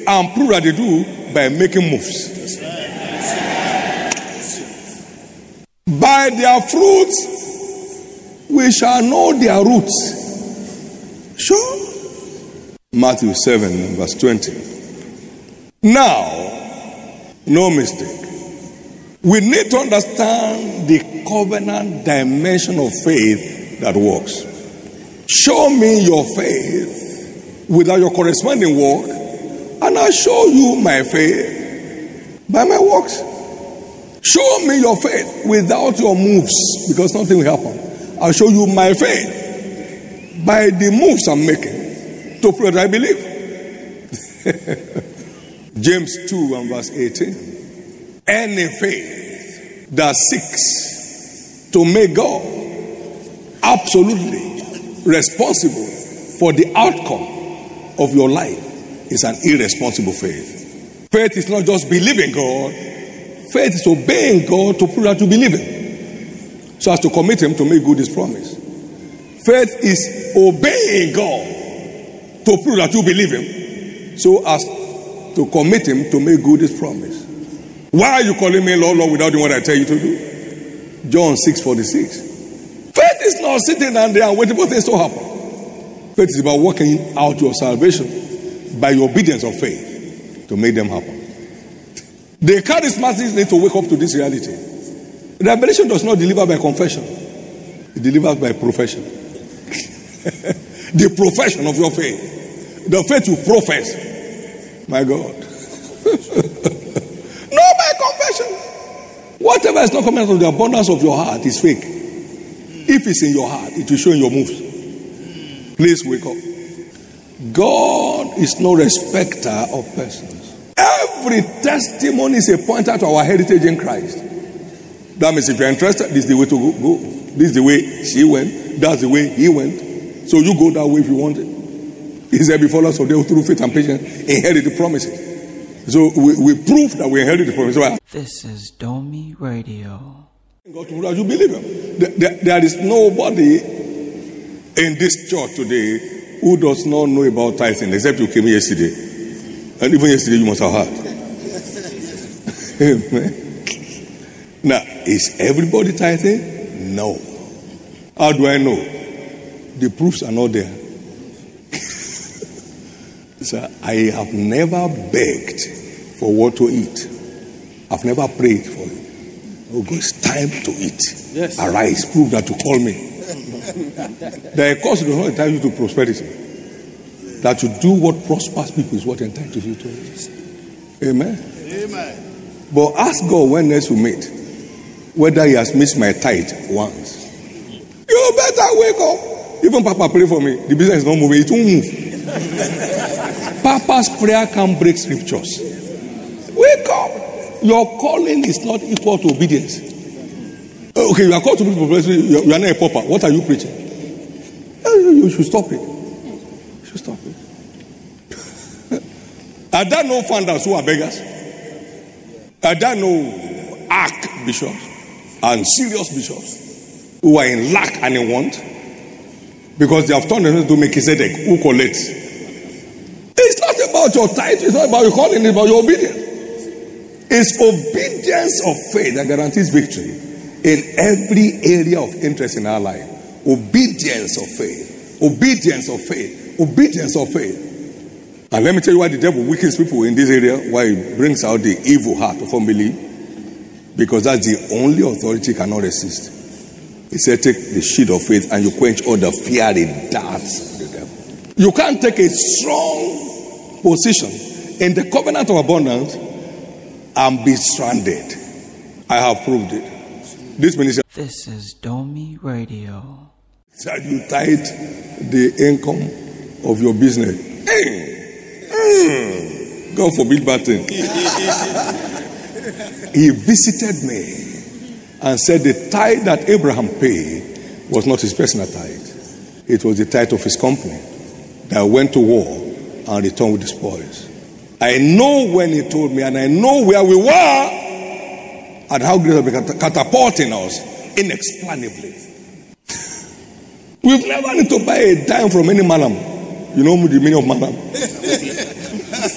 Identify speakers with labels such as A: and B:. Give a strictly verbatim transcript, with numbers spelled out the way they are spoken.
A: and prove that they do by making moves. By their fruits, we shall know their roots. Sure. Matthew seven, verse twenty. Now, no mistake. We need to understand the covenant dimension of faith that works. Show me your faith without your corresponding work, and I'll show you my faith by my works. Show me your faith without your moves, because nothing will happen. I'll show you my faith by the moves I'm making to prove that I believe. James two and verse eighteen. Any faith that seeks to make God absolutely responsible for the outcome of your life is an irresponsible faith. Faith is not just believing God. Faith is obeying God to prove that you believe Him, so as to commit Him to make good His promise. Faith is obeying God to prove that you believe Him, so as to commit Him to make good His promise. Why are you calling me Lord, Lord, without doing what I tell you to do? John six forty-six. Faith is not sitting down there and waiting for things to happen. Faith is about working out your salvation by your obedience of faith to make them happen. The charismatics need to wake up to this reality. Revelation does not deliver by confession. It delivers by profession. The profession of your faith. The faith you profess. My God. No, by confession. Whatever is not coming out of the abundance of your heart is fake. If it's in your heart, it will show in your moves. Please wake up. God is no respecter of persons. Every testimony is a pointer to our heritage in Christ. That means if you're interested, this is the way to go. go. This is the way she went. That's the way he went. So you go that way if you want it. He said, before us, so they through faith and patience inherit the promises. So we, we prove that we inherit the promises.
B: This is Domi Radio.
A: God to you believe him. There, there, there is nobody in this church today who does not know about tithing, except you came yesterday. And even yesterday you must have heard. Amen. Now, is everybody tithing? No. How do I know? The proofs are not there. So I have never begged for what to eat. I've never prayed for it. Oh God, it's time to eat. Yes. Arise, prove that you call me. The cause does not entitle you to prosperity. That you do what prospers people is what entitles you to it. Amen. Amen. But ask God when next we meet whether He has missed my tithe once. You better wake up. Even Papa pray for me. The business is not moving. It won't move. Papa's prayer can break scriptures. Wake up. Your calling is not equal to obedience. Okay, you are called to be professor. You are not a pauper. What are you preaching? You should stop it. You should stop it. Are there no founders who are beggars? Are there no archbishops and serious bishops who are in lack and in want? Because they have turned themselves to Melchizedek, who collects. It's not about your tithe. It's not about your calling. It's about your obedience. It's obedience of faith that guarantees victory in every area of interest in our life. Obedience of faith. Obedience of faith. Obedience of faith. And let me tell you why the devil weakens people in this area, why he brings out the evil heart of unbelief. Because that's the only authority cannot resist. He said, take the shield of faith and you quench all the fiery darts of the devil. You can't take a strong position in the covenant of abundance and be stranded. I have proved it. This ministry.
B: This is Domi Radio.
A: That you tithe the income of your business. Hey. Mm. God forbid bad thing. He visited me and said the tithe that Abraham paid was not his personal tithe. It was the tithe of his company that went to war and returned with the spoils. I know when he told me, and I know where we were and how great it was catapulting us inexplicably. We've never need to buy a dime from any madam. You know the meaning of madam?